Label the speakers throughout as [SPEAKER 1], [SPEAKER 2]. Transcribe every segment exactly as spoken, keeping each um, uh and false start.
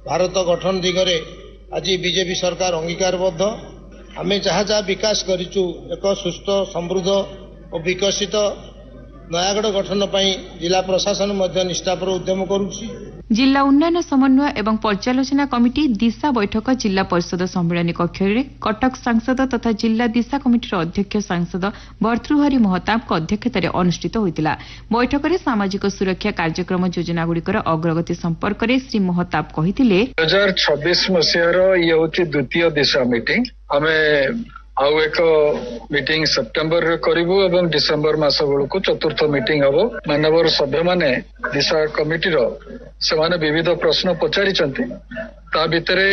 [SPEAKER 1] भारत गठन दिगरे आज बीजेपी सरकार अंगीकारबद्ध। आमे जहाँ जहाँ विकास करिचु एक सुस्थ समृद्ध और विकसित नयागढ़ गठन पर जिला प्रशासन निष्ठापर उद्यम करुछि।
[SPEAKER 2] जिला उन्नयन समन्वय एवं पर्यालोचना कमिटी दिशा बैठक जिला परिषद सम्मेलन कक्ष में कटक सांसद तथा जिला दिशा कमिटीर अध्यक्ष सांसद भर्तृहरि महताब अध्यक्षतार अनुष्ठित होता। बैठक में सामाजिक सुरक्षा कार्यक्रम योजनागुड़िकर अग्रगति संपर्क में श्री महताब कहते दुई
[SPEAKER 3] हजार छब्बीस मसीहार ये हूँ द्वितीय दिशा मीटिंग। आमे आउ एक मीटिंग सेप्टेम्बर रे करिवु एवं डिसेम्बर मास बेलू चतुर्थ मीटिंग हम। मानवर सभ्य माने दिशा कमिटीर से माने विविध प्रश्न पचारिचंती। ता भितरे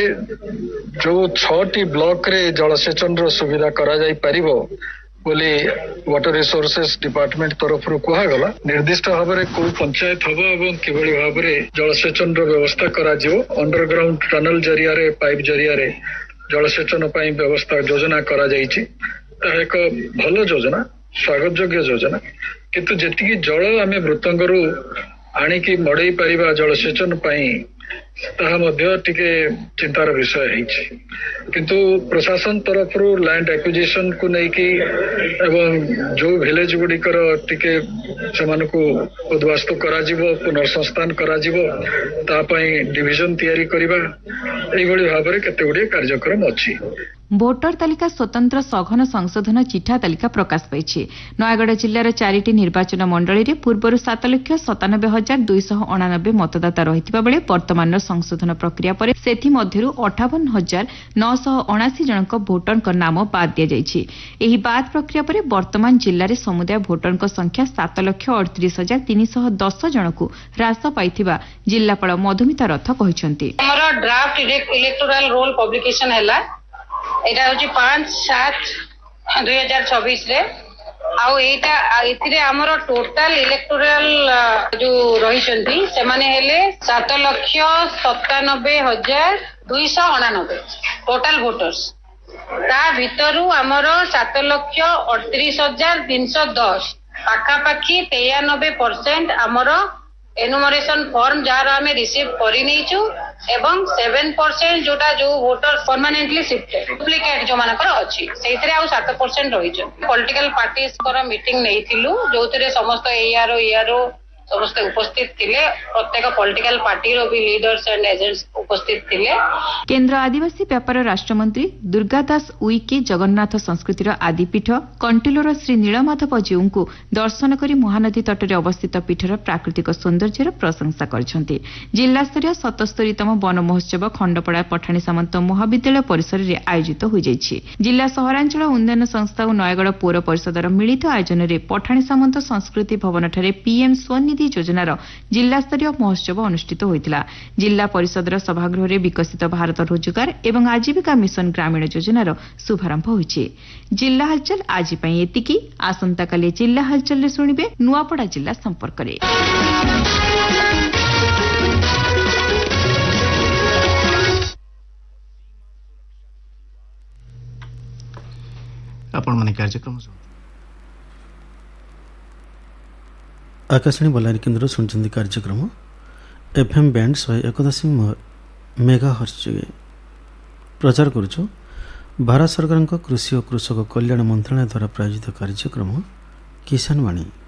[SPEAKER 3] जो छटी ब्लॉक रे जलसेचन रो सुविधा करा जाई परिबो बोली वाटर रिसोर्सेस डिपार्टमेंट तरफ कहगला। निर्दिष्ट भाव में कौ पंचायत हम एवं किभली भाव में जलसेचन रो व्यवस्था करा जिवो। अंडरग्राउंड टनल जरिया रे पाइप जरिया रे जलसेचन व्यवस्था योजना करा जाइछि। एक भल योजना, स्वागत योग्य योजना। किंतु जेतिकी जल आमे मृतंगरु आनिकी मड़ई पारिबा जलसेचन ताहा मध्य टिके चिंतार विषय है। किंतु प्रशासन तरफ लैंड एक्विजिशन को लेकी एवं जो विलेज गुड़िकर टिके सेमानकु उद्वास्तु करा जिवो, पुनर्संस्थान करा जिवो, ता पई डिविजन तैयारी करिबा एइभଳି भाबरे केते गुडी कार्यक्रम अछि।
[SPEAKER 2] भोटर तालिका स्वतंत्र सघन संशोधन चिठा तालिका प्रकाश पाई। नयागढ़ जिलार चारिटी निर्वाचन मंडली रे पूर्वर सात लक्ष सतानबे हजार दुईश अणानबे मतदाता रहिथिबा बेले वर्तमान संशोधन प्रक्रिया पर सेथि मध्यरु अठावन हजार नौश अणासी जनक भोटरक नाम बाद दिया जाइछि। एही बाद प्रक्रिया पर वर्तमान जिले में समुदाय भोटरक संख्या सात लक्ष अड़तीस हजार तीन शह दस जनक ह्रास पाइथिबा जिलापाल मधुमिता रथ कहिसंति।
[SPEAKER 4] हमर ड्राफ्ट इलेक्टोरल रोल पब्लिकेशन हैला एटा होची पाँच सात दुई हजार छब्बीस रे। आउ एटा इथिरे हमर टोटल इलेक्टोरल जो रहिसंती से माने हेले सात लक्ष सतानबे हजार दुईश अणानबे टोटल वोटर्स। ता भितरु हमर सात लक्ष अड़तीस हजार तीन सौ दस पाखापाखि तेयानबे परसेंट हमर एनुमरेशन फॉर्म जार आमे रिसीव करि नैचु एवं सेवन परसेंट जोटा जो वोटर परमानेंटली शिफ्टेड डुप्लिकेट जो मानकर अछि सेइतरे आउ सात परसेंट रहिछ। पॉलिटिकल पार्टीज कर मीटिंग नैथिलु जोतरे समस्त एआरओ एआरओ समस्त उपस्थित थिले। प्रत्येक पॉलिटिकल पार्टी रो भी लीडर्स एंड एजेंट्स उपस्थित थिले।
[SPEAKER 2] केंद्र आदिवासी व्यापार राष्ट्रमंत्री दुर्गादास उइके जगन्नाथ संस्कृतिर आदिपीठ कंटिलोर श्री नीलमाधव जीऊ को दर्शन करी महानदी तटरे अवस्थित पीठर प्राकृतिक सौंदर्यर प्रशंसा करछंती। जिला स्तरीय सतस्तरीतम वन महोत्सव खंडपड़ा पठाणी सामंत महाविद्यालय परिसर में आयोजित हो जाइछि। जिला सहरांचल उन्नयन संस्था और नयागढ़ पौर परिषदर मिलित आयोजन में पठाणी सामंत संस्कृति भवन ठारे पीएम स्वनिधि योजनार जिला स्तरीय महोत्सव अनुष्ठित होइतिला। जिला परिषदर सभागृह में विकसित भारत रोजगार एवं आजीविका मिशन ग्रामीण योजनार शुभारंभ होइछि। जिला हलचल आज पई एतिकी। आसंता काली जिला हलचल रे सुनिबे नुआपड़ा जिला संपर्क रे।
[SPEAKER 5] आपण माने कार्यक्रम
[SPEAKER 6] आकाशवाणी बल्लारी केन्द्र शुणुଛନ୍ତି कार्यक्रम एफएम बैंड शहे एक दशमिक मेगा हर्ट्ज प्रचार करुछु। भारत सरकार कृषि और कृषक कल्याण मंत्रालय द्वारा प्रायोजित कार्यक्रम किसान वाणी।